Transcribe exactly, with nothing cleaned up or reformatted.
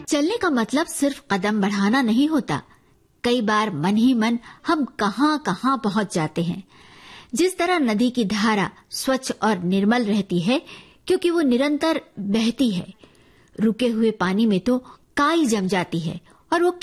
चलने का मतलब सिर्फ कदम बढ़ाना नहीं होता। कई बार मन ही मन हम कहां कहां पहुंच जाते हैं। जिस तरह नदी की धारा स्वच्छ और निर्मल रहती है क्योंकि वो निरंतर बहती है, रुके हुए पानी में तो काई जम जाती है और वो